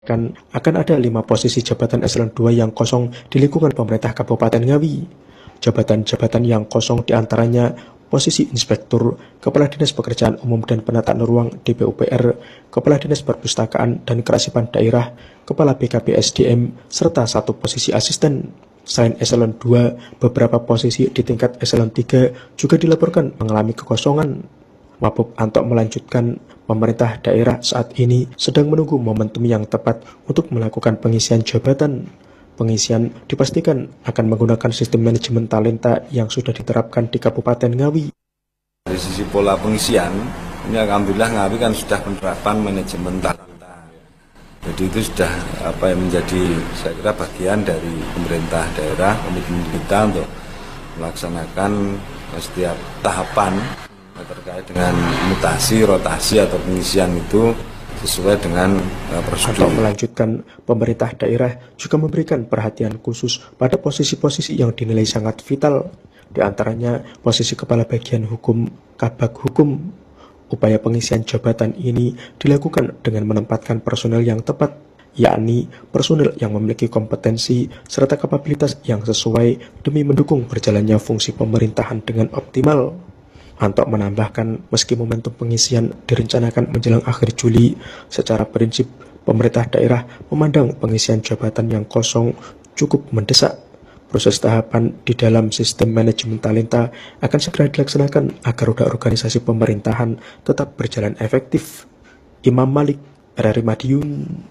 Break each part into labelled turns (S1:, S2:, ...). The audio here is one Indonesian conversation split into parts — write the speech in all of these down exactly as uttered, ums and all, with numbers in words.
S1: Kan akan ada lima posisi jabatan eselon dua yang kosong di lingkungan pemerintah Kabupaten Ngawi. Jabatan-jabatan yang kosong diantaranya posisi Inspektur, Kepala Dinas Pekerjaan Umum dan Penataan Ruang D P U P R, Kepala Dinas Perpustakaan dan Kearsipan Daerah, Kepala B K P S D M, serta satu posisi asisten. Selain eselon dua, beberapa posisi di tingkat eselon tiga juga dilaporkan mengalami kekosongan. Mabuk Antok melanjutkan, pemerintah daerah saat ini sedang menunggu momentum yang tepat untuk melakukan pengisian jabatan. Pengisian dipastikan akan menggunakan sistem manajemen talenta yang sudah diterapkan di Kabupaten Ngawi.
S2: Dari sisi pola pengisian, ini alhamdulillah Ngawi kan sudah penerapan manajemen talenta. Jadi itu sudah apa yang menjadi saya kira bagian dari pemerintah daerah, komitmen kita untuk melaksanakan setiap tahapan terkait dengan mutasi, rotasi atau pengisian itu sesuai dengan uh, prosedur.
S1: Atau melanjutkan, pemerintah daerah juga memberikan perhatian khusus pada posisi-posisi yang dinilai sangat vital, di antaranya posisi Kepala Bagian Hukum, Kabag Hukum. Upaya pengisian jabatan ini dilakukan dengan menempatkan personel yang tepat, yakni personel yang memiliki kompetensi serta kapabilitas yang sesuai demi mendukung berjalannya fungsi pemerintahan dengan optimal. Antok menambahkan, meski momentum pengisian direncanakan menjelang akhir Juli, secara prinsip pemerintah daerah memandang pengisian jabatan yang kosong cukup mendesak. Proses tahapan di dalam sistem manajemen talenta akan segera dilaksanakan agar roda organisasi pemerintahan tetap berjalan efektif. Imam Malik, R R I Madiun.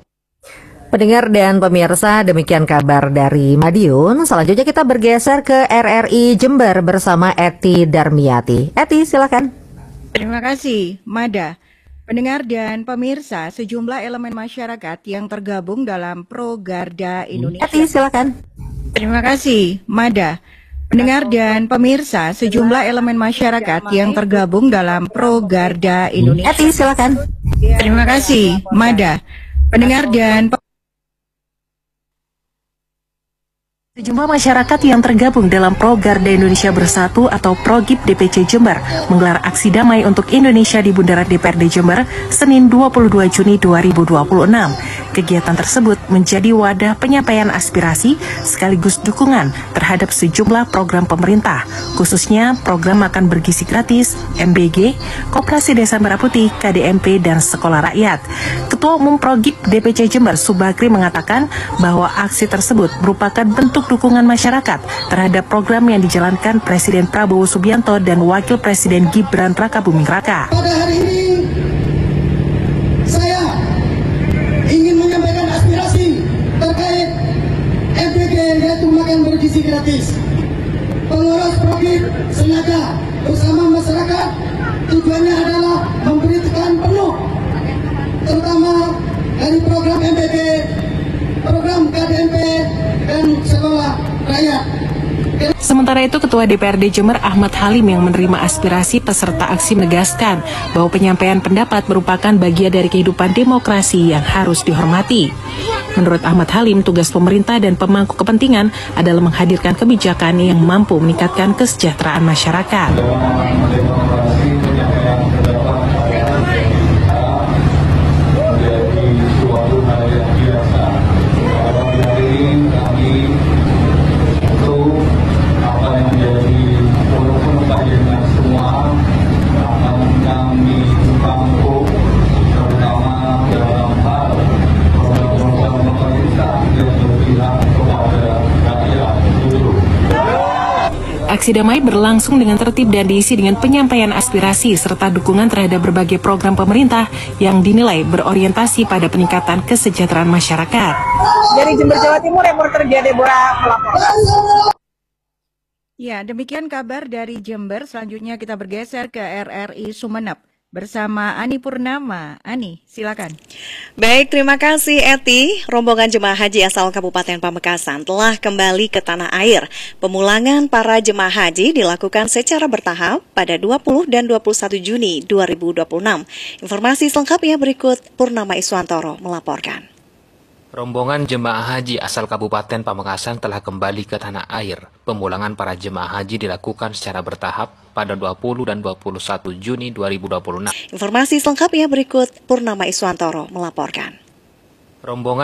S3: Pendengar dan pemirsa, demikian kabar dari Madiun. Selanjutnya kita bergeser ke R R I Jember bersama Eti Darmiati. Eti, silakan.
S4: Terima kasih, Mada. Pendengar dan pemirsa, sejumlah elemen masyarakat yang tergabung dalam Pro Garda Indonesia.
S3: Eti, silakan.
S4: Terima kasih, Mada. Pendengar dan pemirsa, sejumlah elemen masyarakat yang tergabung dalam Pro Garda Indonesia.
S3: Eti, silakan.
S4: Terima kasih, Mada. Pendengar dan
S5: Sejumlah masyarakat yang tergabung dalam Pro Garda Indonesia Bersatu atau Progib D P C Jember menggelar aksi damai untuk Indonesia di Bundaran D P R D Jember Senin dua puluh dua Juni dua ribu dua puluh enam. Kegiatan tersebut menjadi wadah penyampaian aspirasi sekaligus dukungan terhadap sejumlah program pemerintah, khususnya program makan bergizi gratis, M B G, Koperasi Desa Merah Putih, K D M P, dan Sekolah Rakyat. Ketua Umum Progib D P C Jember Subakri mengatakan bahwa aksi tersebut merupakan bentuk dukungan masyarakat terhadap program yang dijalankan Presiden Prabowo Subianto dan Wakil Presiden Gibran Rakabuming Raka.
S6: Pada hari ini, saya ingin menyampaikan aspirasi terkait M B G, yaitu makan bergizi gratis. Pengurus Progib sengaja bersama masyarakat, tujuannya adalah memberi tekan penuh, terutama dari program M B G, program K D M P, dan Sekolah Rakyat.
S5: Sementara itu, Ketua D P R D Jember Ahmad Halim yang menerima aspirasi peserta aksi menegaskan bahwa penyampaian pendapat merupakan bagian dari kehidupan demokrasi yang harus dihormati. Menurut Ahmad Halim, tugas pemerintah dan pemangku kepentingan adalah menghadirkan kebijakan yang mampu meningkatkan kesejahteraan masyarakat. Aksi damai berlangsung dengan tertib dan diisi dengan penyampaian aspirasi serta dukungan terhadap berbagai program pemerintah yang dinilai berorientasi pada peningkatan kesejahteraan masyarakat.
S7: Dari Jember, Jawa Timur, reporter Dia Deborah melaporkan.
S4: Ya, demikian kabar dari Jember. Selanjutnya kita bergeser ke R R I Sumeneb bersama Ani Purnama. Ani, silakan.
S8: Baik, terima kasih Eti. Rombongan jemaah haji asal Kabupaten Pamekasan telah kembali ke tanah air. Pemulangan para jemaah haji dilakukan secara bertahap pada dua puluh dan dua puluh satu Juni dua ribu dua puluh enam. Informasi selengkapnya berikut, Purnama Iswantoro melaporkan.
S9: Rombongan jemaah haji asal Kabupaten Pamekasan telah kembali ke tanah air. Pemulangan para jemaah haji dilakukan secara bertahap pada dua puluh dan dua puluh satu Juni dua ribu dua puluh enam.
S8: Informasi selengkapnya berikut, Purnama Iswantoro melaporkan.
S9: Rombongan